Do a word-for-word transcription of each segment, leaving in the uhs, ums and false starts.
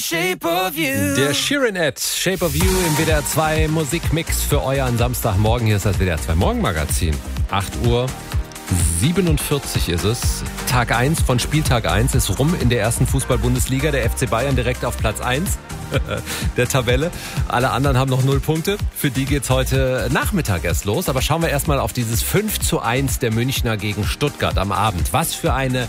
Shape of You. Der Sheeran-Ad, Shape of You im W D R zwei Musikmix für euren Samstagmorgen. Hier ist das W D R zwei Morgenmagazin. acht Uhr siebenundvierzig ist es. Tag eins von Spieltag eins ist rum in der ersten Fußball-Bundesliga. Der F C Bayern direkt auf Platz eins der Tabelle. Alle anderen haben noch null Punkte. Für die geht's heute Nachmittag erst los. Aber schauen wir erstmal auf dieses fünf zu eins der Münchner gegen Stuttgart am Abend. Was für eine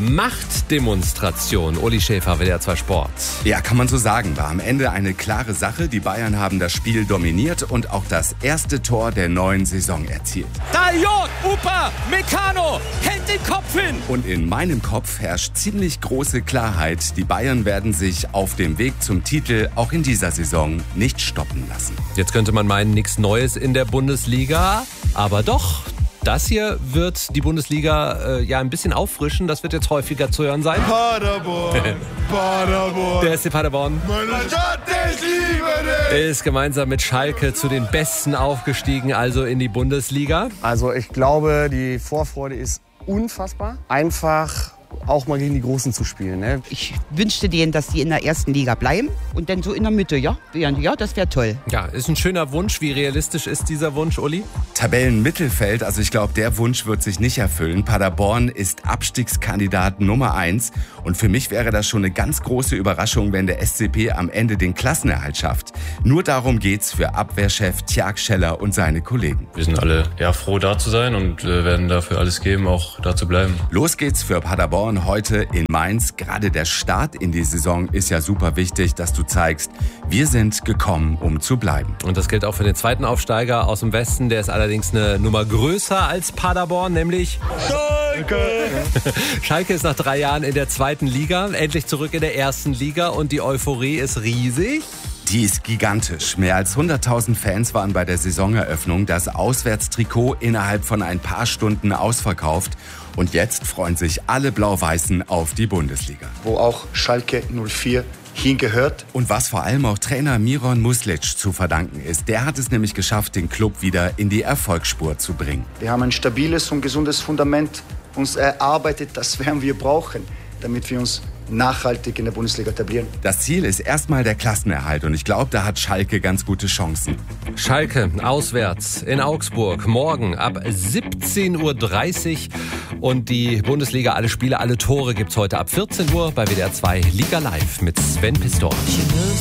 Machtdemonstration. Uli Schäfer, W D R zwei Sport. Ja, kann man so sagen. War am Ende eine klare Sache. Die Bayern haben das Spiel dominiert und auch das erste Tor der neuen Saison erzielt. Daliot, Upa, Meccano, hält den Kopf hin. Und in meinem Kopf herrscht ziemlich große Klarheit. Die Bayern werden sich auf dem Weg zum Titel auch in dieser Saison nicht stoppen lassen. Jetzt könnte man meinen, nichts Neues in der Bundesliga, aber doch. Das hier wird die Bundesliga äh, ja ein bisschen auffrischen. Das wird jetzt häufiger zu hören sein. Paderborn, Paderborn. Der S C Paderborn Meine Stadt, ich liebe dich. ist gemeinsam mit Schalke zu den Besten aufgestiegen, also in die Bundesliga. Also ich glaube, die Vorfreude ist unfassbar. Einfach auch mal gegen die Großen zu spielen. Ne? Ich wünschte denen, dass die in der ersten Liga bleiben und dann so in der Mitte, ja? Ja, das wäre toll. Ja, ist ein schöner Wunsch. Wie realistisch ist dieser Wunsch, Uli? Tabellenmittelfeld, also ich glaube, der Wunsch wird sich nicht erfüllen. Paderborn ist Abstiegskandidat Nummer eins. Und für mich wäre das schon eine ganz große Überraschung, wenn der S C P am Ende den Klassenerhalt schafft. Nur darum geht's für Abwehrchef Tjag Scheller und seine Kollegen. Wir sind alle ja, froh, da zu sein und äh, werden dafür alles geben, auch da zu bleiben. Los geht's für Paderborn heute in Mainz. Gerade der Start in die Saison ist ja super wichtig, dass du zeigst, wir sind gekommen, um zu bleiben. Und das gilt auch für den zweiten Aufsteiger aus dem Westen. Der ist allerdings eine Nummer größer als Paderborn, nämlich Schalke. Schalke ist nach drei Jahren in der zweiten Liga, endlich zurück in der ersten Liga und die Euphorie ist riesig. Die ist gigantisch. Mehr als hunderttausend Fans waren bei der Saisoneröffnung. Das Auswärtstrikot innerhalb von ein paar Stunden ausverkauft. Und jetzt freuen sich alle Blau-Weißen auf die Bundesliga. Wo auch Schalke null vier hingehört. Und was vor allem auch Trainer Miron Muslic zu verdanken ist. Der hat es nämlich geschafft, den Club wieder in die Erfolgsspur zu bringen. Wir haben ein stabiles und gesundes Fundament uns erarbeitet. Das werden wir brauchen, damit wir uns nachhaltig in der Bundesliga etablieren. Das Ziel ist erstmal der Klassenerhalt und ich glaube, da hat Schalke ganz gute Chancen. Schalke auswärts in Augsburg morgen ab siebzehn Uhr dreißig und die Bundesliga, alle Spiele, alle Tore gibt's heute ab vierzehn Uhr bei W D R zwei Liga Live mit Sven Pistor.